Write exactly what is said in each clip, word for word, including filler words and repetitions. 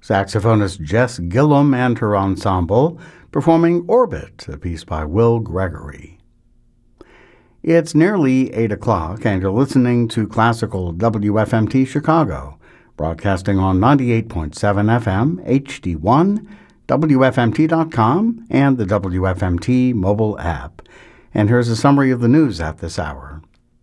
saxophonist Jess Gillum and her ensemble performing Orbit, a piece by Will Gregory. It's nearly eight o'clock, and you're listening to Classical W F M T Chicago, broadcasting on ninety-eight point seven F M, H D one, W F M T dot com, and the W F M T mobile app. And here's a summary of the news at this hour.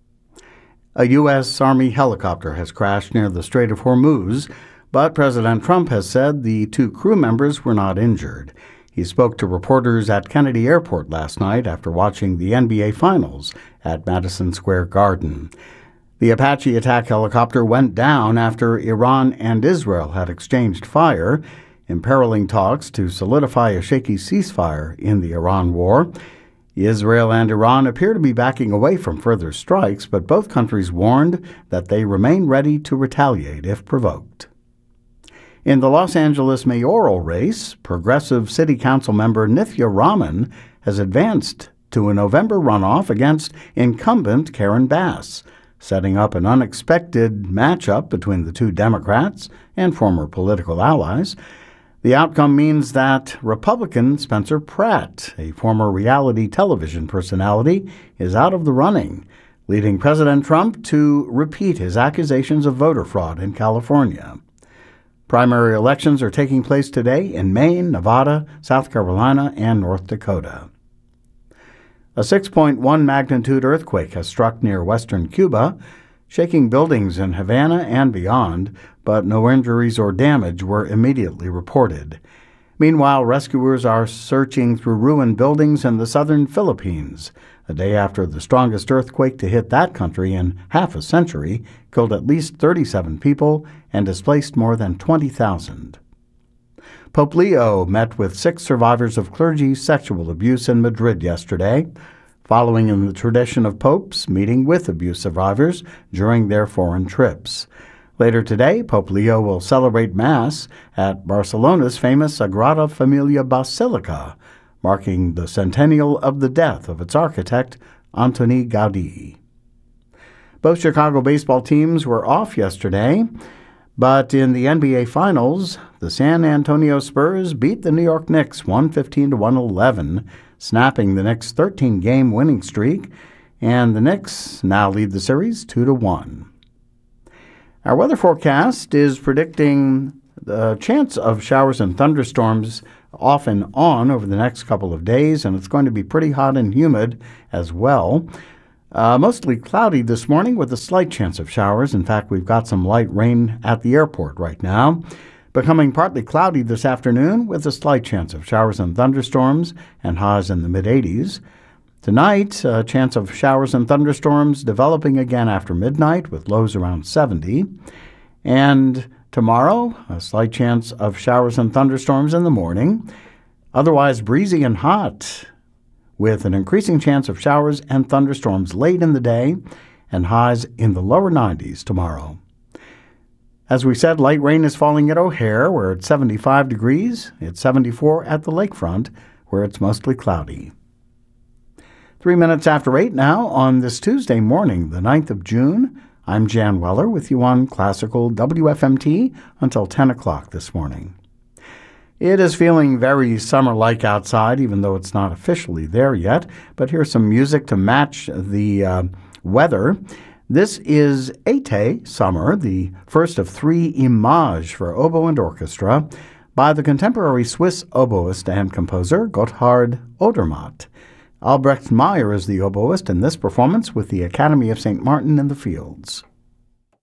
A U S Army helicopter has crashed near the Strait of Hormuz, but President Trump has said the two crew members were not injured. He spoke to reporters at Kennedy Airport last night after watching the N B A Finals at Madison Square Garden. The Apache attack helicopter went down after Iran and Israel had exchanged fire, imperiling talks to solidify a shaky ceasefire in the Iran war. Israel and Iran appear to be backing away from further strikes, but both countries warned that they remain ready to retaliate if provoked. In the Los Angeles mayoral race, progressive city council member Nithya Raman has advanced to a November runoff against incumbent Karen Bass, setting up an unexpected matchup between the two Democrats and former political allies. The outcome means that Republican Spencer Pratt, a former reality television personality, is out of the running, leading President Trump to repeat his accusations of voter fraud in California. Primary elections are taking place today in Maine, Nevada, South Carolina, and North Dakota. A six point one magnitude earthquake has struck near western Cuba, shaking buildings in Havana and beyond, but no injuries or damage were immediately reported. Meanwhile, rescuers are searching through ruined buildings in the southern Philippines, a day after the strongest earthquake to hit that country in half a century killed at least thirty-seven people and displaced more than twenty thousand. Pope Leo met with six survivors of clergy sexual abuse in Madrid yesterday, following in the tradition of popes meeting with abuse survivors during their foreign trips. Later today, Pope Leo will celebrate Mass at Barcelona's famous Sagrada Familia Basilica, marking the centennial of the death of its architect, Antoni Gaudí. Both Chicago baseball teams were off yesterday, but in the N B A Finals, the San Antonio Spurs beat the New York Knicks one fifteen to one eleven, snapping the Knicks' thirteen-game winning streak, and the Knicks now lead the series two to one. Our weather forecast is predicting the chance of showers and thunderstorms off and on over the next couple of days, and it's going to be pretty hot and humid as well. Uh, mostly cloudy this morning with a slight chance of showers. In fact, we've got some light rain at the airport right now. Becoming partly cloudy this afternoon with a slight chance of showers and thunderstorms and highs in the mid-eighties. Tonight, a chance of showers and thunderstorms developing again after midnight with lows around seventy. And tomorrow, a slight chance of showers and thunderstorms in the morning. Otherwise breezy and hot with an increasing chance of showers and thunderstorms late in the day and highs in the lower nineties tomorrow. As we said, light rain is falling at O'Hare, where it's seventy-five degrees. It's seventy-four at the lakefront, where it's mostly cloudy. Three minutes after eight now on this Tuesday morning, the ninth of June. I'm Jan Weller with you on Classical W F M T until ten o'clock this morning. It is feeling very summer-like outside, even though it's not officially there yet. But here's some music to match the uh, weather. This is Été Summer, the first of three images for oboe and orchestra by the contemporary Swiss oboist and composer Gotthard Odermatt. Albrecht Meyer is the oboist in this performance with the Academy of Saint Martin in the Fields.